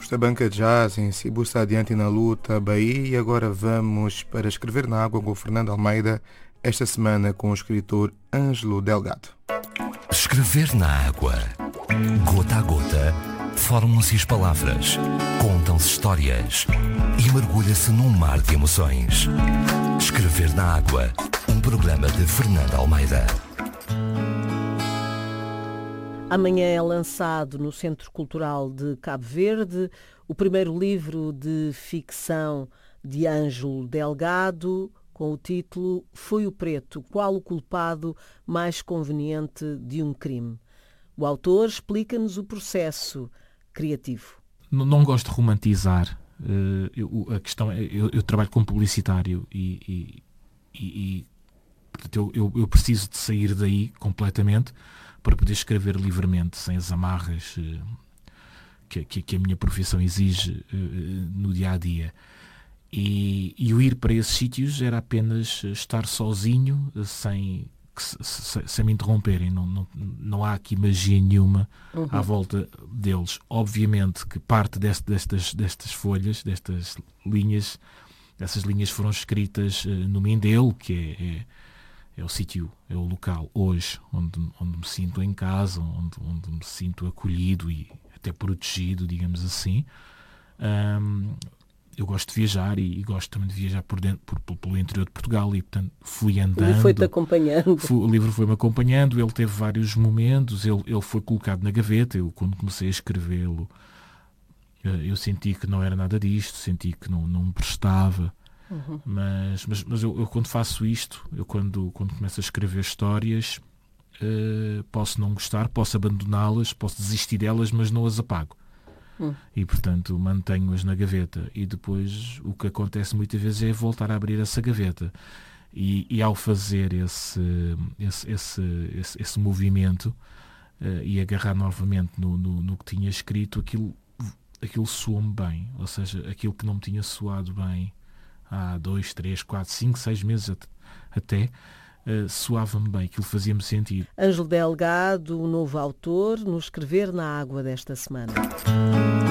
da banca de jazz em Cibuça Adiante na Luta, Bahia, e agora vamos para Escrever na Água com o Fernando Almeida, esta semana com o escritor Ângelo Delgado. Escrever na água. Gota a gota, formam-se as palavras, contam-se histórias e mergulha-se num mar de emoções. Escrever na Água, um programa de Fernando Almeida. Amanhã é lançado no Centro Cultural de Cabo Verde o primeiro livro de ficção de Ângelo Delgado, com o título Foi o Preto, qual o culpado mais conveniente de um crime? O autor explica-nos o processo criativo. Não gosto de romantizar. A questão é, eu trabalho como publicitário e portanto, eu preciso de sair daí completamente para poder escrever livremente, sem as amarras que a minha profissão exige no dia-a-dia. E o ir para esses sítios era apenas estar sozinho, sem me interromperem. Não há aqui magia nenhuma à volta deles. Obviamente que parte destas folhas, destas linhas, essas linhas foram escritas no Mindelo, que é o sítio, é o local hoje onde me sinto em casa, onde me sinto acolhido e até protegido, digamos assim. Eu gosto de viajar e gosto também de viajar pelo interior de Portugal e, portanto, fui andando. O livro foi-te acompanhando. O livro foi-me acompanhando, ele teve vários momentos, ele foi colocado na gaveta. Eu, quando comecei a escrevê-lo, eu senti que não era nada disto, senti que não me prestava. Mas eu quando faço isto, eu quando começo a escrever histórias, posso não gostar, posso abandoná-las, posso desistir delas, mas não as apago. E, portanto, mantenho-as na gaveta. E depois o que acontece muitas vezes é voltar a abrir essa gaveta. E ao fazer esse movimento e agarrar novamente no que tinha escrito, aquilo soou-me bem. Ou seja, aquilo que não me tinha soado bem há 2, 3, 4, 5, 6 meses até, soava-me bem, aquilo fazia-me sentido. Ângelo Delgado, o novo autor, no Escrever na Água desta semana.